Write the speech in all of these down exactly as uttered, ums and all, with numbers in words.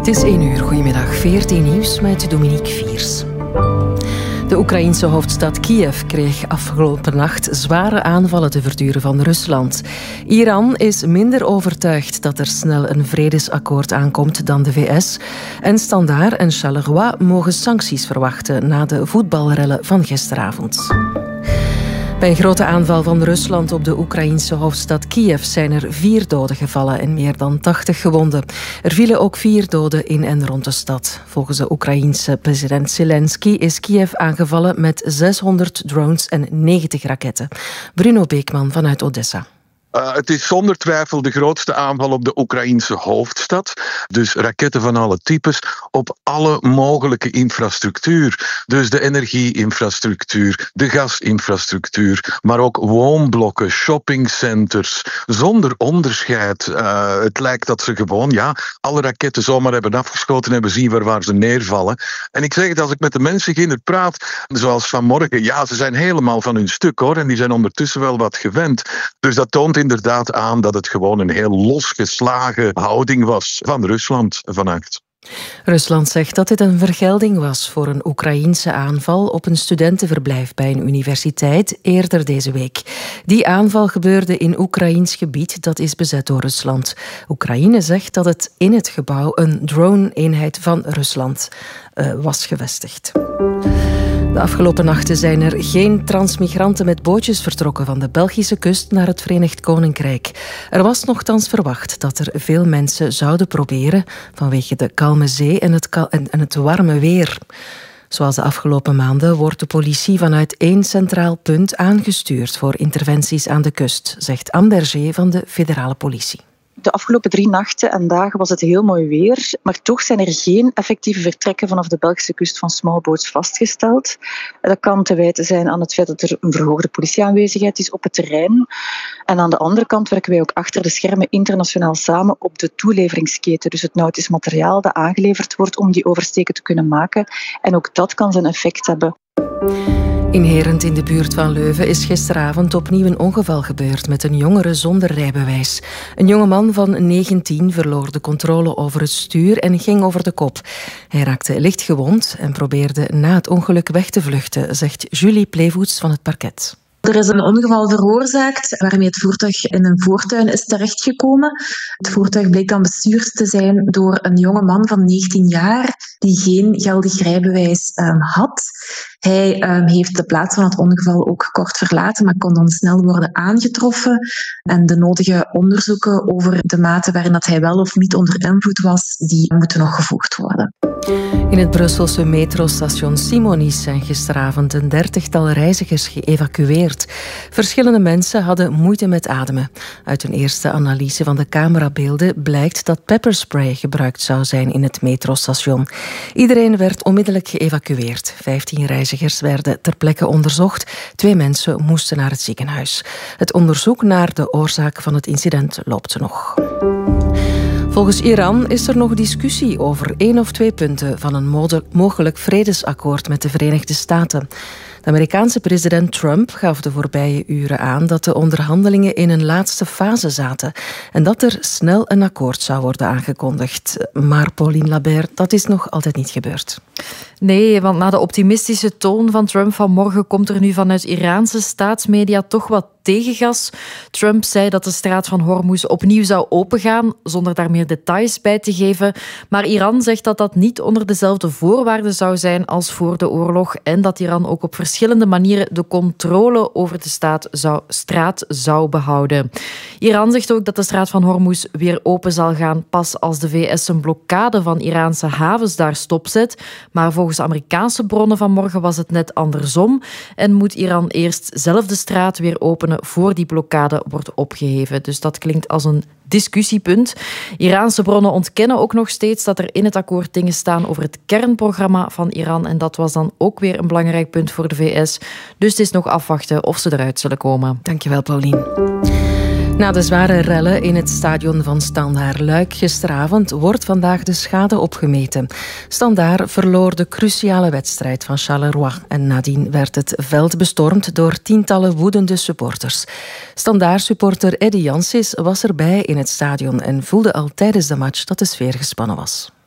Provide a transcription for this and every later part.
Het is één uur. Goedemiddag. V R T Nieuws met Dominique Viers. De Oekraïense hoofdstad Kiev kreeg afgelopen nacht zware aanvallen te verduren van Rusland. Iran is minder overtuigd dat er snel een vredesakkoord aankomt dan de V S. En Standaard en Charleroi mogen sancties verwachten na de voetbalrellen van gisteravond. Bij een grote aanval van Rusland op de Oekraïense hoofdstad Kiev zijn er vier doden gevallen en meer dan tachtig gewonden. Er vielen ook vier doden in en rond de stad. Volgens de Oekraïense president Zelensky is Kiev aangevallen met zeshonderd drones en negentig raketten. Bruno Beekman vanuit Odessa. Uh, het is zonder twijfel de grootste aanval op de Oekraïense hoofdstad. Dus raketten van alle types op alle mogelijke infrastructuur. Dus de energieinfrastructuur, de gasinfrastructuur, maar ook woonblokken, shoppingcenters, zonder onderscheid. Uh, het lijkt dat ze gewoon ja, alle raketten zomaar hebben afgeschoten en hebben zien waar, waar ze neervallen. En ik zeg het, als ik met de mensen ginder praat, zoals vanmorgen, ja, ze zijn helemaal van hun stuk hoor. En die zijn ondertussen wel wat gewend. Dus dat toont inderdaad aan dat het gewoon een heel losgeslagen houding was van Rusland vannacht. Rusland zegt dat dit een vergelding was voor een Oekraïense aanval op een studentenverblijf bij een universiteit eerder deze week. Die aanval gebeurde in Oekraïens gebied dat is bezet door Rusland. Oekraïne zegt dat het in het gebouw een drone-eenheid van Rusland uh, was gevestigd. De afgelopen nachten zijn er geen transmigranten met bootjes vertrokken van de Belgische kust naar het Verenigd Koninkrijk. Er was nochtans verwacht dat er veel mensen zouden proberen vanwege de kalme zee en het, kal- en het warme weer. Zoals de afgelopen maanden wordt de politie vanuit één centraal punt aangestuurd voor interventies aan de kust, zegt Anne Berger van de federale politie. De afgelopen drie nachten en dagen was het heel mooi weer, maar toch zijn er geen effectieve vertrekken vanaf de Belgische kust van smallboats vastgesteld. Dat kan te wijten zijn aan het feit dat er een verhoogde politieaanwezigheid is op het terrein. En aan de andere kant werken wij ook achter de schermen internationaal samen op de toeleveringsketen, dus het nautisch materiaal dat aangeleverd wordt om die oversteken te kunnen maken. En ook dat kan zijn effect hebben. In Herent in de buurt van Leuven is gisteravond opnieuw een ongeval gebeurd met een jongere zonder rijbewijs. Een jongeman van negentien verloor de controle over het stuur en ging over de kop. Hij raakte licht gewond en probeerde na het ongeluk weg te vluchten, zegt Julie Plevoets van het parket. Er is een ongeval veroorzaakt waarmee het voertuig in een voortuin is terechtgekomen. Het voertuig bleek dan bestuurd te zijn door een jonge man van negentien jaar die geen geldig rijbewijs um, had. Hij um, heeft de plaats van het ongeval ook kort verlaten, maar kon dan snel worden aangetroffen. En de nodige onderzoeken over de mate waarin dat hij wel of niet onder invloed was, die moeten nog gevoerd worden. In het Brusselse metrostation Simonis zijn gisteravond een dertigtal reizigers geëvacueerd. Verschillende mensen hadden moeite met ademen. Uit een eerste analyse van de camerabeelden blijkt dat pepperspray gebruikt zou zijn in het metrostation. Iedereen werd onmiddellijk geëvacueerd. Vijftien reizigers werden ter plekke onderzocht. Twee mensen moesten naar het ziekenhuis. Het onderzoek naar de oorzaak van het incident loopt nog. Volgens Iran is er nog discussie over één of twee punten van een mogelijk vredesakkoord met de Verenigde Staten. De Amerikaanse president Trump gaf de voorbije uren aan dat de onderhandelingen in een laatste fase zaten en dat er snel een akkoord zou worden aangekondigd. Maar Pauline Labert, dat is nog altijd niet gebeurd. Nee, want na de optimistische toon van Trump vanmorgen komt er nu vanuit Iraanse staatsmedia toch wat tegengas. Trump zei dat de straat van Hormuz opnieuw zou opengaan, zonder daar meer details bij te geven. Maar Iran zegt dat dat niet onder dezelfde voorwaarden zou zijn als voor de oorlog en dat Iran ook op verschillende manieren de controle over de staat zou, straat zou behouden. Iran zegt ook dat de straat van Hormuz weer open zal gaan pas als de V S een blokkade van Iraanse havens daar stopzet. Maar volgens Amerikaanse bronnen vanmorgen was het net andersom en moet Iran eerst zelf de straat weer openen voor die blokkade wordt opgeheven. Dus dat klinkt als een discussiepunt. Iraanse bronnen ontkennen ook nog steeds dat er in het akkoord dingen staan over het kernprogramma van Iran en dat was dan ook weer een belangrijk punt voor de V S. Dus het is nog afwachten of ze eruit zullen komen. Dankjewel, Pauline. Na de zware rellen in het stadion van Standaard Luik gisteravond wordt vandaag de schade opgemeten. Standaard verloor de cruciale wedstrijd van Charleroi en nadien werd het veld bestormd door tientallen woedende supporters. Standaard-supporter Eddy Jansis was erbij in het stadion en voelde al tijdens de match dat de sfeer gespannen was.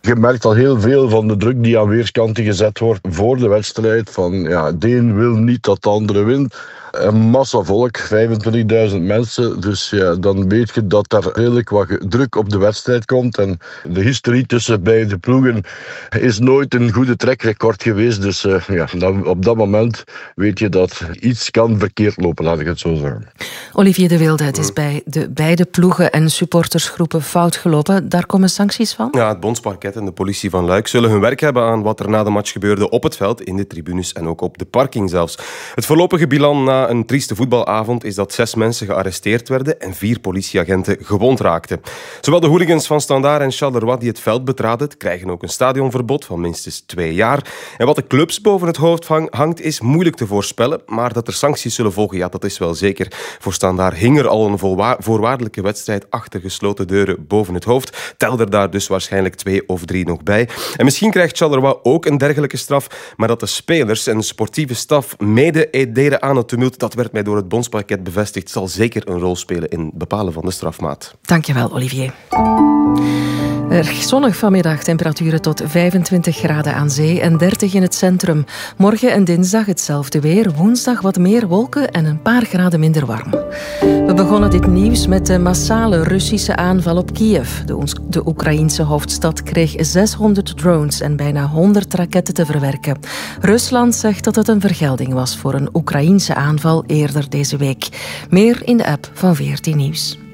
Je merkt al heel veel van de druk die aan weerskanten gezet wordt voor de wedstrijd. Van ja, de een wil niet dat de andere wint. Een massa volk, vijfentwintigduizend mensen. Dus ja, dan weet je dat daar redelijk wat druk op de wedstrijd komt. En de historie tussen beide ploegen is nooit een goede trekrecord geweest. Dus uh, ja, dan, op dat moment weet je dat iets kan verkeerd lopen, laat ik het zo zeggen. Olivier de Wilde, het is bij de beide ploegen en supportersgroepen fout gelopen. Daar komen sancties van? Ja, het Bondsparket en de politie van Luik zullen hun werk hebben aan wat er na de match gebeurde op het veld, in de tribunes en ook op de parking zelfs. Het voorlopige bilan na een trieste voetbalavond is dat zes mensen gearresteerd werden en vier politieagenten gewond raakten. Zowel de hooligans van Standaard en Charleroi die het veld betraden, krijgen ook een stadionverbod van minstens twee jaar. En wat de clubs boven het hoofd hangt, is moeilijk te voorspellen, maar dat er sancties zullen volgen, ja, dat is wel zeker. Voor Standaard hing er al een voorwaardelijke wedstrijd achter gesloten deuren boven het hoofd. Tel er daar dus waarschijnlijk twee of drie nog bij. En misschien krijgt Charleroi ook een dergelijke straf, maar dat de spelers en de sportieve staf mede deden aan het tumult, dat werd mij door het Bondsparket bevestigd, zal zeker een rol spelen in het bepalen van de strafmaat. Dankjewel, Olivier. Erg zonnig vanmiddag, temperaturen tot vijfentwintig graden aan zee en dertig in het centrum. Morgen en dinsdag hetzelfde weer, woensdag wat meer wolken en een paar graden minder warm. We begonnen dit nieuws met de massale Russische aanval op Kiev. De, de Oekraïense hoofdstad kreeg zeshonderd drones en bijna honderd raketten te verwerken. Rusland zegt dat het een vergelding was voor een Oekraïense aanval eerder deze week. Meer in de app van V R T Nieuws.